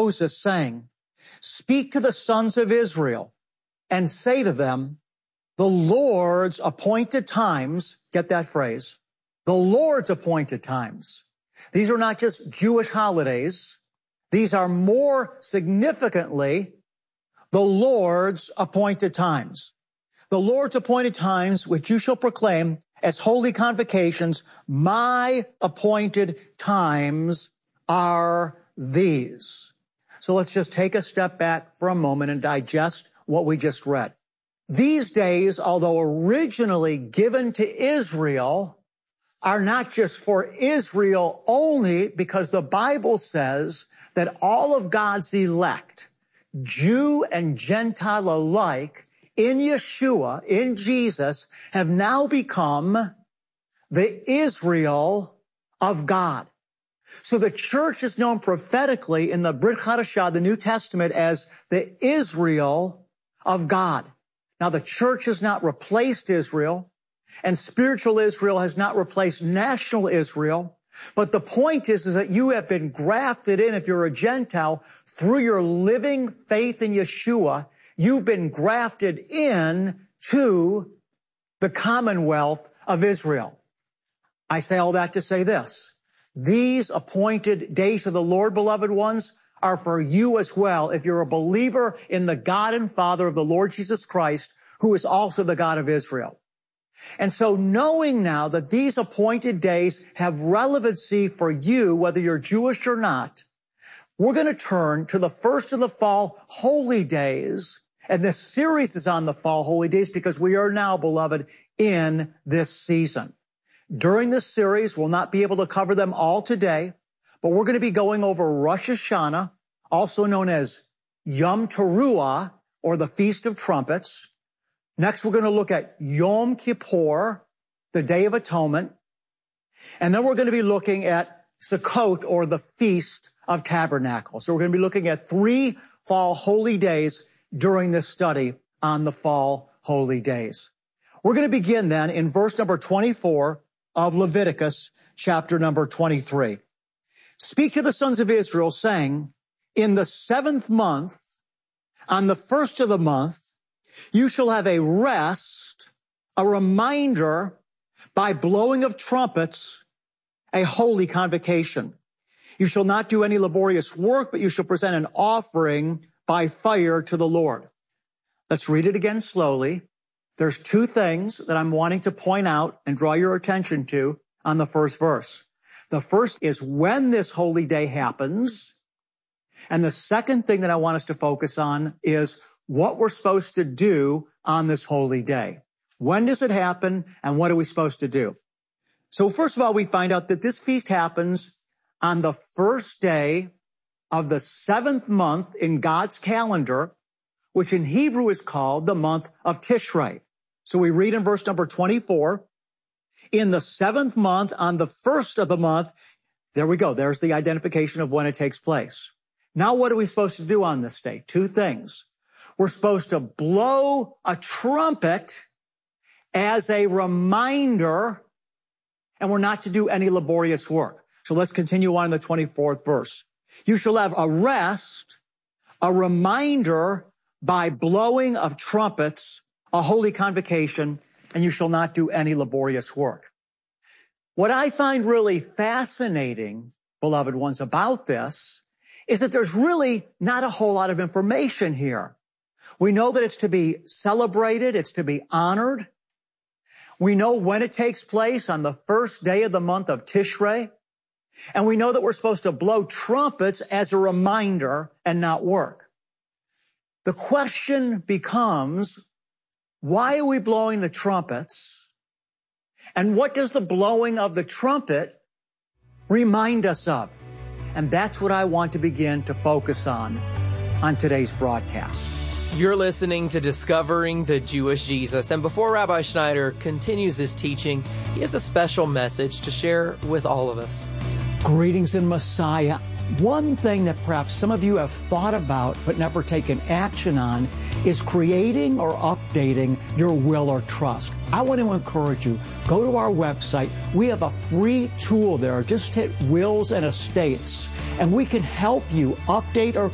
Moses, saying, "Speak to the sons of Israel and say to them, the Lord's appointed times," get that phrase, the Lord's appointed times. These are not just Jewish holidays. These are more significantly the Lord's appointed times. The Lord's appointed times, which you shall proclaim as holy convocations, my appointed times are these. So let's just take a step back for a moment and digest what we just read. These days, although originally given to Israel, are not just for Israel only, because the Bible says that all of God's elect, Jew and Gentile alike, in Yeshua, in Jesus, have now become the Israel of God. So the church is known prophetically in the Brit Hadashah, the New Testament, as the Israel of God. Now, the church has not replaced Israel, and spiritual Israel has not replaced national Israel. But the point is that you have been grafted in, if you're a Gentile, through your living faith in Yeshua. You've been grafted in to the commonwealth of Israel. I say all that to say this. These appointed days of the Lord, beloved ones, are for you as well if you're a believer in the God and Father of the Lord Jesus Christ, who is also the God of Israel. And so knowing now that these appointed days have relevancy for you, whether you're Jewish or not, we're going to turn to the first of the fall holy days. And this series is on the fall holy days because we are now, beloved, in this season. During this series, we'll not be able to cover them all today, but we're going to be going over Rosh Hashanah, also known as Yom Teruah, or the Feast of Trumpets. Next, we're going to look at Yom Kippur, the Day of Atonement. And then we're going to be looking at Sukkot, or the Feast of Tabernacles. So we're going to be looking at 3 fall holy days during this study on the fall holy days. We're going to begin then in verse number 24 of Leviticus, chapter number 23. "Speak to the sons of Israel, saying, in the 7th month, on the 1st of the month, you shall have a rest, a reminder, by blowing of trumpets, a holy convocation. You shall not do any laborious work, but you shall present an offering by fire to the Lord." Let's read it again slowly. There's 2 things that I'm wanting to point out and draw your attention to on the first verse. The first is when this holy day happens. And the second thing that I want us to focus on is what we're supposed to do on this holy day. When does it happen, and what are we supposed to do? So first of all, we find out that this feast happens on the first day of the 7th month in God's calendar, which in Hebrew is called the month of Tishrei. So we read in verse number 24, in the 7th month, on the 1st of the month, there we go. There's the identification of when it takes place. Now, what are we supposed to do on this day? 2 things. We're supposed to blow a trumpet as a reminder, and we're not to do any laborious work. So let's continue on in the 24th verse. "You shall have a rest, a reminder by blowing of trumpets, a holy convocation, and you shall not do any laborious work." What I find really fascinating, beloved ones, about this is that there's really not a whole lot of information here. We know that it's to be celebrated, it's to be honored. We know when it takes place, on the 1st day of the month of Tishrei. And we know that we're supposed to blow trumpets as a reminder and not work. The question becomes, why are we blowing the trumpets? And what does the blowing of the trumpet remind us of? And that's what I want to begin to focus on today's broadcast. You're listening to Discovering the Jewish Jesus. And before Rabbi Schneider continues his teaching, he has a special message to share with all of us. Greetings in Messiah. One thing that perhaps some of you have thought about but never taken action on is creating or updating your will or trust. I want to encourage you, go to our website. We have a free tool there. Just hit Wills and Estates, and we can help you update or